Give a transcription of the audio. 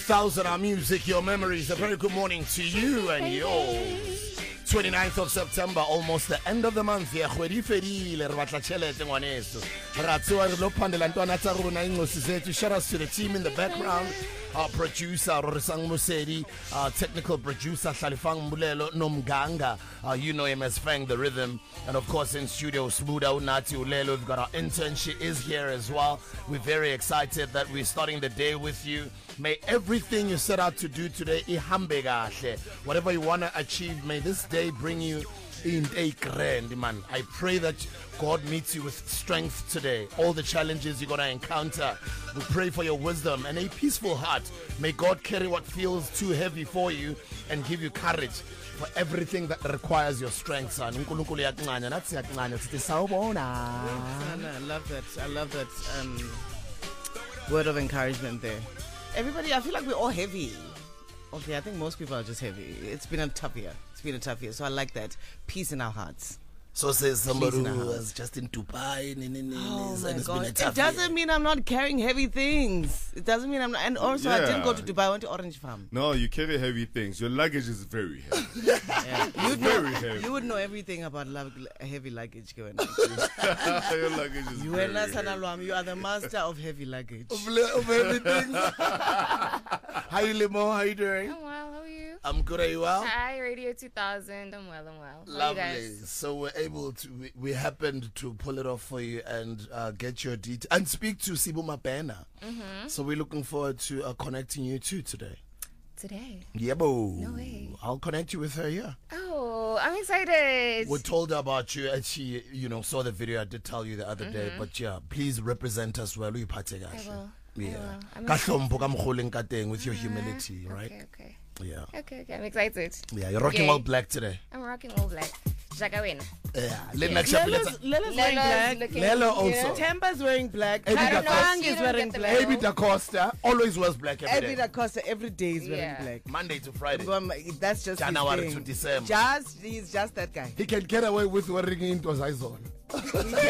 Thousand our music, your memories. A very good morning to you and yours. 29th of September, almost the end of the month. Yeah, shout out to the team in the background. Our producer, Rorisang Musedi, our technical producer, Salifang Mulelo Nomganga. You know him as Fang the Rhythm. And of course, in studio, Smuda Unati Ulelo. We've got our intern. She is here as well. We're very excited that we're starting the day with you. May everything you set out to do today, whatever you want to achieve, may this day bring you in a grand, man. I pray that God meets you with strength today. All the challenges you're going to encounter, we pray for your wisdom and a peaceful heart. May God carry what feels too heavy for you and give you courage for everything that requires your strength, son. I love that. I love that word of encouragement there. Everybody, I feel like we're all heavy. Okay, I think most people are just heavy. It's been a tough year. So I like that. Peace in our hearts. So says somebody who was just in Dubai. Oh my God. It doesn't mean I'm not carrying heavy things. It doesn't mean I'm not. And also, I didn't go to Dubai. I went to Orange Farm. No, you carry heavy things. Your luggage is very heavy. Very heavy. You would know everything about heavy luggage going on. Your luggage is very heavy. You are the master of heavy luggage. Of everything. Hi, Limo. How you doing? I'm well. How are you? I'm good. Are you well? Hi, Radio 2000. I'm well. Lovely. So we happened to pull it off for you and get your details and speak to Sibuma Bena. So we're looking forward to connecting you two today. Today? Yeah, bo. No way. I'll connect you with her here. Oh, I'm excited. We told her about you and she, saw the video. I did tell you the other day, but yeah, please represent us well. I will. Yeah. With your humility, right? Okay. Yeah. Okay. I'm excited. Yeah, you're rocking all black today. I'm rocking all black. Jagawin. Yeah. Lela's wearing black. Lela also. Temba's wearing black. Fang is wearing black. Baby Da Costa always wears black every day. Da Costa every day is wearing black. Monday to Friday. That's just January to December. He's just that guy. He can get away with wearing into his eyes on.